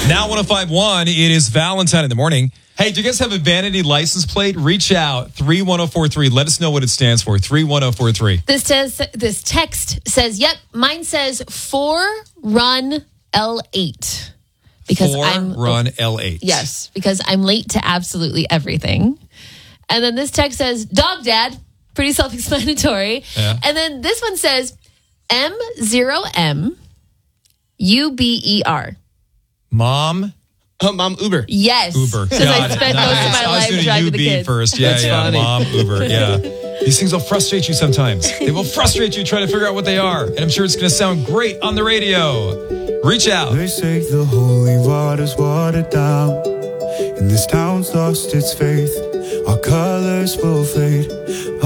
Now 105.1, it is Valentine in the morning. Hey, do you guys have a vanity license plate? Reach out, 31043. Let us know what it stands for, 31043. This text says, yep, mine says 4-run L8. Because run L8. Yes, because I'm late to absolutely everything. And then this text says, dog dad. Pretty self-explanatory. Yeah. And then this one says, M0M UBER. Mom Uber. Yes. Uber. Because I spent most of my I was life doing driving the UB kids. first. Yeah, That's yeah. funny. Mom Uber. Yeah. These things will frustrate you sometimes. They will frustrate you trying to figure out what they are. And I'm sure it's going to sound great on the radio. Reach out. They say the holy water's watered down, and this town's lost its faith. Our colors will fade.